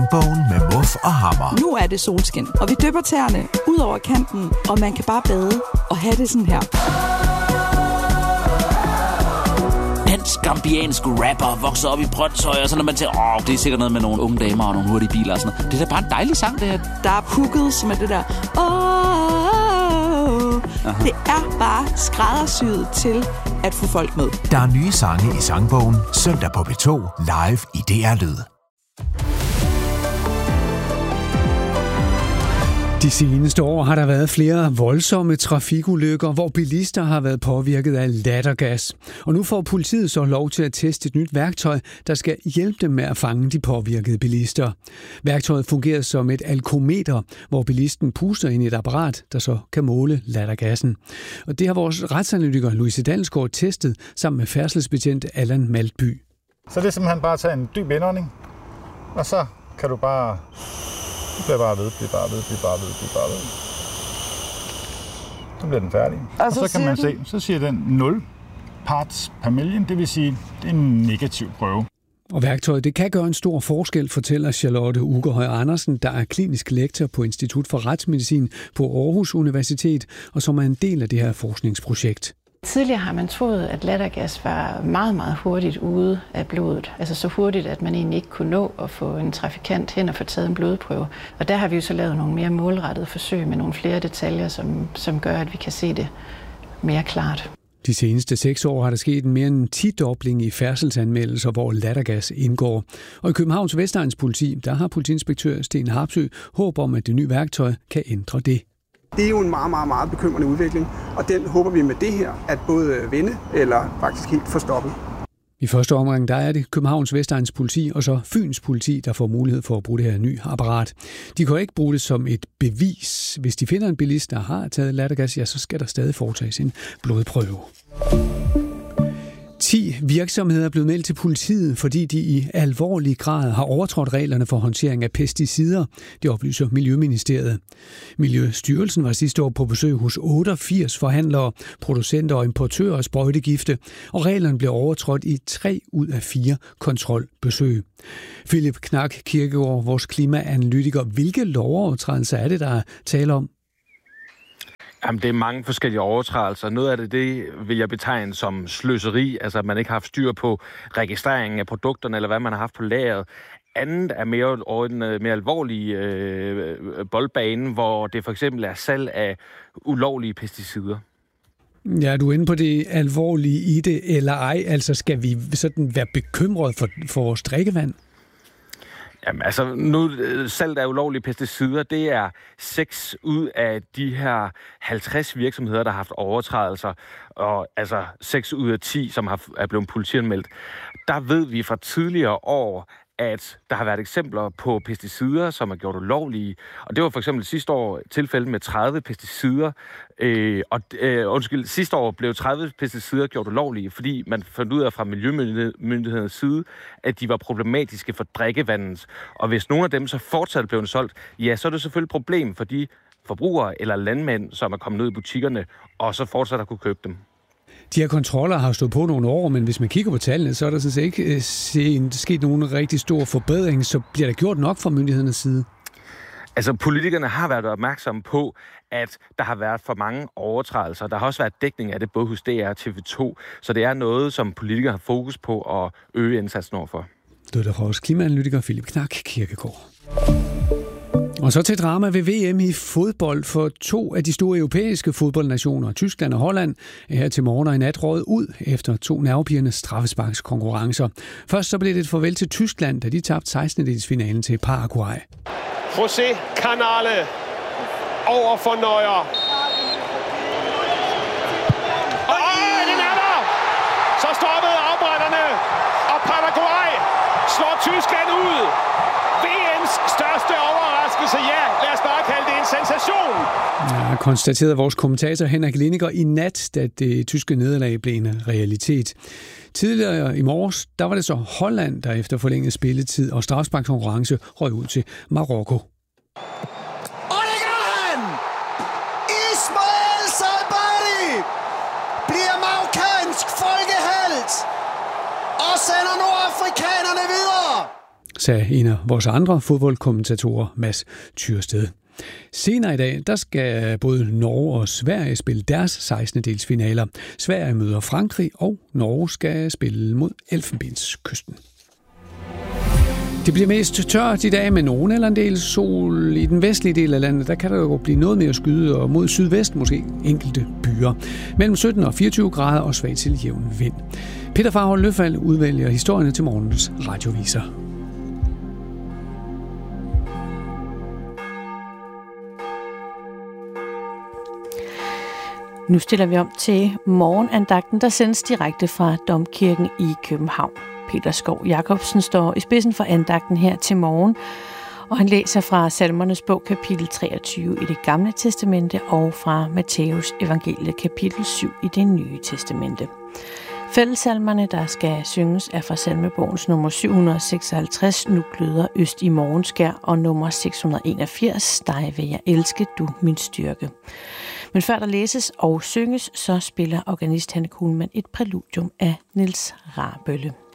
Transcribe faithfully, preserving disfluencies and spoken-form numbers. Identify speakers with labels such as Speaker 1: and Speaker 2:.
Speaker 1: Bogen med Muff og Hammer.
Speaker 2: Nu er det solskin, og vi dypper tæerne ud over kanten, og man kan bare bade og have det sådan her.
Speaker 3: Dansk-gambiansk rapper vokser op i Brøndshøj, og så når man tænker, åh, det er sikkert noget med nogle unge damer og nogle hurtige biler og sådan noget. Det er da bare en dejlig sang, det her.
Speaker 2: Der er pukket, som er det der, åh, det er bare skræddersyet til at få folk med.
Speaker 1: Der er nye sange i sangbogen, søndag på P to, live i D R Lyd.
Speaker 4: De seneste år har der været flere voldsomme trafikulykker, hvor bilister har været påvirket af lattergas. Og nu får politiet så lov til at teste et nyt værktøj, der skal hjælpe dem med at fange de påvirkede bilister. Værktøjet fungerer som et alkometer, hvor bilisten puster ind i et apparat, der så kan måle lattergassen. Og det har vores retsanalytiker Louise Dalsgaard testet sammen med færdselsbetjent Allan Maltby.
Speaker 5: Så det er simpelthen bare at tage en dyb indånding, og så kan du bare... Du bliver bare ved, bliver bare ved, bliver bare ved, bliver bare ved. Så bliver den færdig. Og, og så, så kan man den... se, så siger den nul parts per million, det vil sige, det er en negativ prøve.
Speaker 4: Og værktøjet, det kan gøre en stor forskel, fortæller Charlotte Ugerhøj Andersen, der er klinisk lektor på Institut for Retsmedicin på Aarhus Universitet, og som er en del af det her forskningsprojekt.
Speaker 6: Tidligere har man troet, at lattergas var meget, meget hurtigt ude af blodet. Altså så hurtigt, at man egentlig ikke kunne nå at få en trafikant hen og få taget en blodprøve. Og der har vi jo så lavet nogle mere målrettede forsøg med nogle flere detaljer, som, som gør, at vi kan se det mere klart.
Speaker 4: De seneste seks år har der sket en mere end ti-dobling i færdselsanmeldelser, hvor lattergas indgår. Og i Københavns Vestegns politi, der har politiinspektør Sten Harpsø håb om, at det nye værktøj kan ændre det.
Speaker 7: Det er jo en meget, meget, meget bekymrende udvikling, og den håber vi med det her, at både vende eller faktisk helt få stoppet.
Speaker 4: I første omgang der er det Københavns Vestegns politi og så Fyns politi, der får mulighed for at bruge det her nye apparat. De kan ikke bruge det som et bevis. Hvis de finder en bilist, der har taget lattergas, ja, så skal der stadig foretages en blodprøve. ti virksomheder er blevet meldt til politiet, fordi de i alvorlig grad har overtrådt reglerne for håndtering af pesticider. Det oplyser Miljøministeriet. Miljøstyrelsen var sidste år på besøg hos otteogfirs forhandlere, producenter og importører af sprøjtegifte, og reglerne blev overtrådt i tre ud af fire kontrolbesøg. Philip Knak Kirkegaard, vores klimaanalytiker, hvilke lovovertrædelser er det, der er tale om?
Speaker 8: Jamen, det er mange forskellige overtrædelser. Noget af det, det vil jeg betegne som sløseri, altså at man ikke har haft styr på registreringen af produkterne, eller hvad man har haft på lageret. Andet er mere over en mere alvorlig øh, boldbane, hvor det for eksempel er salg af ulovlige pesticider.
Speaker 4: Ja, du er inde på det alvorlige i det, eller ej. Altså, skal vi sådan være bekymret for, for vores drikkevand?
Speaker 8: Jamen altså, nu salg af ulovlige pesticider, det er seks ud af de her halvtreds virksomheder, der har haft overtrædelser, og altså seks ud af ti, som har, er blevet politianmeldt. Der ved vi fra tidligere år, at der har været eksempler på pesticider, som er gjort ulovlige. Og det var for eksempel sidste år tilfælde med tredive pesticider. Øh, og øh, undskyld, sidste år blev tredive pesticider gjort ulovlige, fordi man fandt ud af fra miljømyndighedernes side, at de var problematiske for drikkevandet. Og hvis nogle af dem så fortsat blev solgt, ja, så er det selvfølgelig et problem for de forbrugere eller landmænd, som er kommet ned i butikkerne, og så fortsat har kunne købe dem.
Speaker 4: De her kontroller har stået på nogle år, men hvis man kigger på tallene, så er der sådan set ikke sket nogen rigtig stor forbedring. Så bliver der gjort nok fra myndighedernes side?
Speaker 8: Altså, politikerne har været opmærksomme på, at der har været for mange overtrædelser. Der har også været dækning af det, både hos D R og T V to. Så det er noget, som politikere har fokus på at øge indsatsen overfor.
Speaker 4: Det er der fra vores klimaanalytiker Philip Knak Kirkegaard. Og så til drama ved V M i fodbold, for to af de store europæiske fodboldnationer, Tyskland og Holland, er her til morgen og i nat røget ud efter to nervepirrende straffesparkskonkurrencer. Først så blev det et farvel til Tyskland, da de tabte sekstendedelsfinalen til Paraguay.
Speaker 9: José Canale over for Neuer. Og øh, den er der! Så stoppede afbrænderne, og Paraguay slår Tyskland ud. V M's største overraskelse, ja, lad os bare kalde det en sensation.
Speaker 4: Ja, konstaterede vores kommentator Henrik Lindiger i nat, da det tyske nederlag blev en realitet. Tidligere i morges, der var det så Holland, der efter forlænget spilletid og straffesparkskonkurrence røg ud til Marokko.
Speaker 10: Og det gør han! Ismail Salbari bliver marokkansk folkehelt og sender nordafrikanerne videre.
Speaker 4: sagde en af vores andre fodboldkommentatorer, Mads Tyrsted. Senere i dag, der skal både Norge og Sverige spille deres sekstende-delsfinaler. Sverige møder Frankrig, og Norge skal spille mod Elfenbenskysten. Det bliver mest tørt i dag med nogen eller en del sol. I den vestlige del af landet, der kan der jo blive noget mere skyde, og mod sydvest måske enkelte byer. Mellem sytten og fireogtyve grader og svag til jævn vind. Peter Farhold Løfald udvælger historierne til morgens radioviser.
Speaker 11: Nu stiller vi om til morgenandagten, der sendes direkte fra Domkirken i København. Peter Skov Jacobsen står i spidsen for andagten her til morgen, og han læser fra Salmernes bog kapitel treogtyve i det gamle testamente og fra Matthæus evangeliet kapitel syv i det nye testamente. Fællessalmerne, der skal synges, er fra salmebogens nummer syv hundrede seksoghalvtreds, Nu gløder øst i morgenskær, og nummer seks hundrede enogfirs, Dig vil jeg elske, du min styrke. Men før der læses og synges, så spiller organist Hanne Kuhlmann et præludium af Niels Rabølle.